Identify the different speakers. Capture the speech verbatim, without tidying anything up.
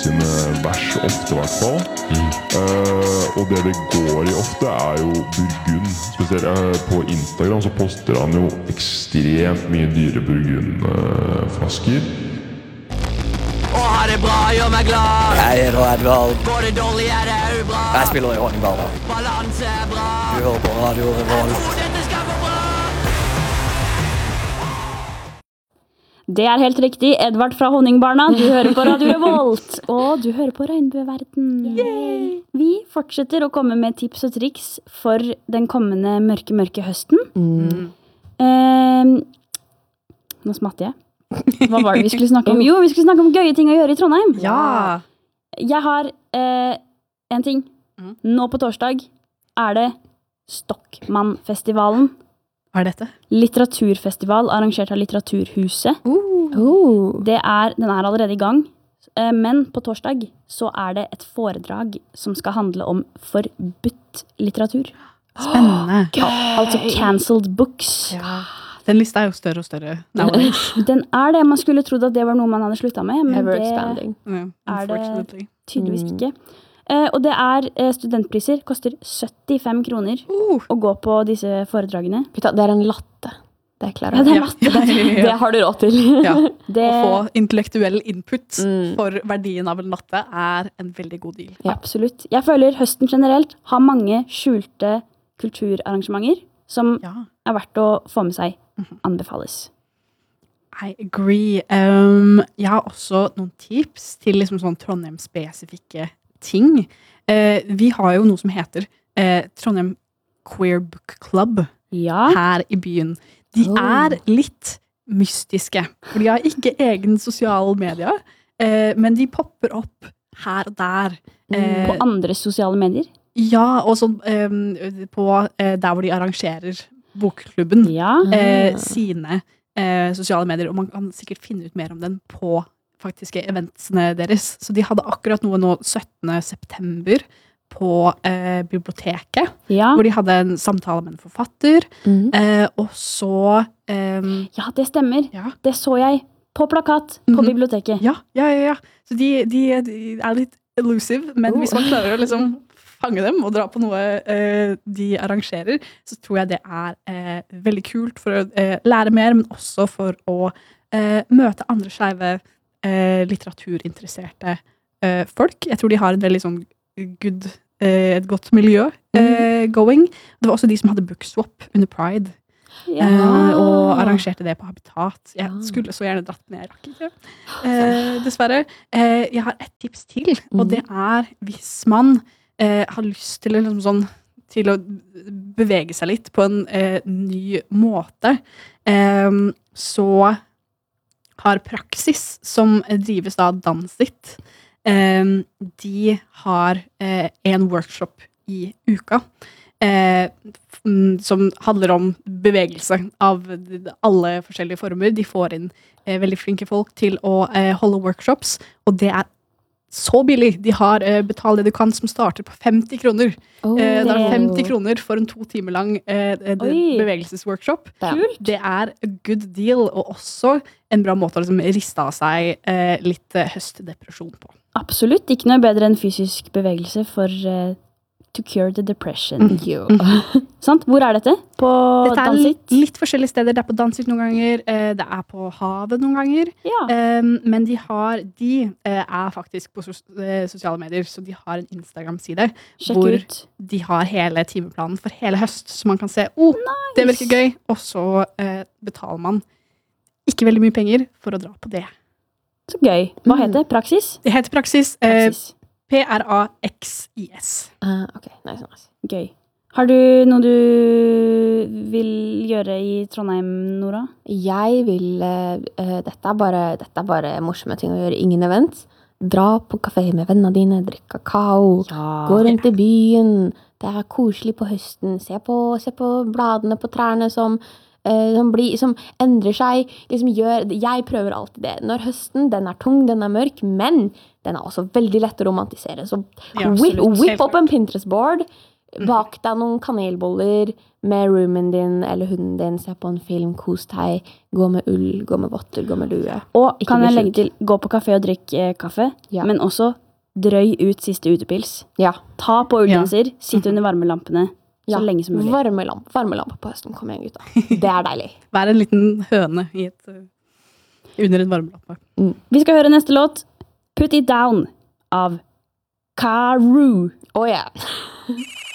Speaker 1: sine vers ofte I hvert fall. Mm. Uh, og det det går I ofte er jo Burgund. Spesielt uh, på Instagram så poster han jo ekstremt mye dyre Burgund-flasker.
Speaker 2: Å ha det bra, gjør meg glad.
Speaker 3: Jeg heter Edvald.
Speaker 2: Går det dårlig, er det jo bra.
Speaker 3: Jeg spiller I håndball.
Speaker 2: Balanse er bra.
Speaker 3: Du hører på Radio Revolt.
Speaker 2: Jeg tror dette skal gå bra.
Speaker 4: Det er helt riktig. Edvard fra Honningbarna. Du hører på Radio Revolt. Og du hører på Regnbueverden. Yay! Vi fortsetter å komme med tips og triks for den kommende mørke, mørke høsten. Mm. Eh, nå smatter jeg. Hva var det vi skulle snakke om? Jo, vi skulle snakke om gøye ting å gjøre I Trondheim.
Speaker 5: Ja.
Speaker 4: Jeg har eh, en ting. Nå på torsdag er det Stockmannfestivalen.
Speaker 5: Hva er dette?
Speaker 4: Litteraturfestival arrangert av Litteraturhuset.
Speaker 5: Uh.
Speaker 4: Uh. Det er, den er allerede I gang. Eh, men på torsdag så er det et foredrag som skal handle om forbudt litteratur.
Speaker 5: Spennende.
Speaker 4: Ka- altså cancelled books.
Speaker 5: Ja. Den lista er jo større og større. Nowadays.
Speaker 4: Den er det. Man skulle trodd at det var noe man hadde sluttet med, men
Speaker 6: Ever
Speaker 4: det
Speaker 6: expanding.
Speaker 5: Yeah,
Speaker 4: er det
Speaker 5: unfortunately.
Speaker 4: tydeligvis ikke. Eh, og det er eh, studentpriser, koster syttifem kroner
Speaker 5: Uh.
Speaker 4: å gå på disse foredragene.
Speaker 6: Det er en latte. Det klarer
Speaker 4: Ja, det er
Speaker 5: Ja.
Speaker 4: latte.
Speaker 5: Ja, ja, ja.
Speaker 6: Det har du råd til.
Speaker 5: Ja.
Speaker 4: Det,
Speaker 5: Å få intellektuell input
Speaker 6: Mm.
Speaker 5: for verdien av en latte er en veldig god deal.
Speaker 6: Ja.
Speaker 4: Absolutt. Jeg føler høsten generelt har mange skjulte kulturarrangementer som
Speaker 5: Ja.
Speaker 4: er verdt å få med seg. Anbefales.
Speaker 5: I agree. Um, jeg har også noen tips til liksom sånn Trondheim-spesifikke ting. Uh, vi har jo noe som heter uh, Trondheim Queer Book Club
Speaker 4: Ja.
Speaker 5: her I byen. De
Speaker 6: Oh.
Speaker 5: er litt mystiske, for de har ikke egen sosiale medier, uh, men de popper opp her og der. Uh,
Speaker 4: På andre sosiale medier.
Speaker 5: ja, og sånn um, på uh, der hvor de arrangerer bokklubben.
Speaker 4: Ja.
Speaker 5: eh, sine eh, sosiale medier, og man kan sikkert finne ut mer om den på faktiske eventsene deres. Så de hadde akkurat noe nå syttende september på eh, biblioteket,
Speaker 4: Ja.
Speaker 5: hvor de hadde en samtale med en forfatter,
Speaker 6: Mm.
Speaker 5: eh, og så eh,
Speaker 4: ja, det stemmer.
Speaker 5: ja,
Speaker 4: Det så jeg på plakat på
Speaker 5: Mhm.
Speaker 4: biblioteket.
Speaker 5: ja, ja, ja, ja. Så de, de, de er litt elusive, men
Speaker 6: Oh.
Speaker 5: hvis man klarer å liksom fange dem og dra på noe eh, de arrangerer, så tror jeg det er eh, veldig kult for å eh, lære mer, men også for å eh, møte andre skeive eh, litteraturinteresserte eh, folk. Jeg tror de har en veldig sånn good, eh, et godt miljø eh, going. Det var også de som hadde bookswap under Pride,
Speaker 4: Ja.
Speaker 5: eh, og arrangerte det på Habitat. Jeg
Speaker 6: Ah.
Speaker 5: skulle så gjerne dratt med, jeg rakk ikke. Eh, dessverre. Eh, jeg har et tips til, og det er hvis man eh, har lyst til, liksom sånn, til å bevege seg litt på en eh, ny måte, eh, så har Praksis, som drives da Dansit, eh, de har eh, en workshop I uka, eh, som handler om bevegelse av alle forskjellige former. De får inn eh, veldig flinke folk til å eh, holde workshops, og det er så billig. De har eh, betal det du kan som starter på femti kroner.
Speaker 6: Oh.
Speaker 5: Eh, det er
Speaker 4: det-
Speaker 5: femti kroner for en to timer lang eh, eh,
Speaker 4: Oi.
Speaker 5: bevegelsesworkshop.
Speaker 4: Kult.
Speaker 5: Det er a good deal, og også en bra måte å liksom riste av seg eh, litt eh, høstdepresjon på.
Speaker 4: Absolutt. Ikke noe bedre enn fysisk bevegelse for eh, to cure the depression.
Speaker 5: Mm.
Speaker 6: Jo.
Speaker 4: Sant? Hvor er dette? På
Speaker 5: Dette er
Speaker 4: Dansit?
Speaker 5: litt forskjellige steder. Det er på Dansit noen ganger, eh, det er på havet noen ganger.
Speaker 4: Ja.
Speaker 5: Um, men de har, de eh, er faktisk på sos eh, sosiale medier, så de har en Instagram-side
Speaker 4: Sjekk
Speaker 5: hvor
Speaker 4: ut.
Speaker 5: de har hele timeplanen for hele høst, så man kan se, oh, det virker gøy, og så eh, betaler man ikke veldig mye penger for å dra på det.
Speaker 4: Så gøy. Hva
Speaker 6: Mm.
Speaker 4: heter det? Praksis?
Speaker 5: Det heter Praksis, eh,
Speaker 4: Praksis.
Speaker 5: P R A X I S.
Speaker 6: Ah, ok, nice, nice.
Speaker 4: Gøy. Har du noe du vil gjøre I Trondheim, Nora?
Speaker 6: Jeg vil, eh, eh, dette, er bare, dette er bare morsomme ting å gjøre, ingen event. Dra på kafé med vennene dine, drikk kakao, gå rundt I byen. Det er koselig på høsten. Se på, se på bladene på trærne som, eh, som, blir, som endrer seg. Liksom gjør, jeg prøver alltid det. Når høsten, den er tung, den er mørk, men den er også veldig lett å romantisere. Så
Speaker 5: Ja,
Speaker 6: whip,
Speaker 5: absolutt.
Speaker 6: whip
Speaker 5: Helt
Speaker 6: opp en Pinterest-board. Bak deg noen kanelboller med roomien din eller hunden din, se på en film, kos deg, gå med ull, gå med votter, gå med lue.
Speaker 4: Og
Speaker 6: Ikke
Speaker 4: kan
Speaker 6: bli
Speaker 4: jeg legge
Speaker 6: sjuk.
Speaker 4: til, gå på kafé og drikke eh, kaffe,
Speaker 6: Ja.
Speaker 4: men også drøy ut siste utepils.
Speaker 6: Ja.
Speaker 4: Ta på ullgenser, sitt under varmelampene
Speaker 6: Ja.
Speaker 4: så lenge som mulig.
Speaker 6: Varmelamp, varmelamp på høsten, kom igjen gutta. Det er deilig.
Speaker 5: Vær en liten høne i et, uh, under et varmelampe.
Speaker 4: Vi skal høre neste låt, Put It Down, av Karoo.
Speaker 6: Åh ja.